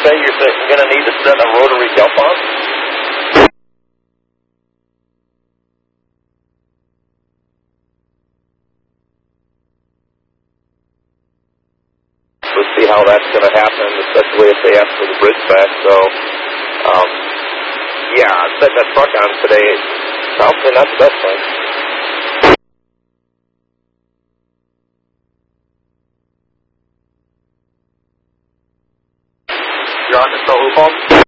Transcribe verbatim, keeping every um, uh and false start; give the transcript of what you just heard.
say you're going to need to set a rotary jump on? We'll see how that's going to happen, especially if they ask for the bridge back. So, um, yeah, setting that truck on today, probably not the best thing. You're on the Soho phone?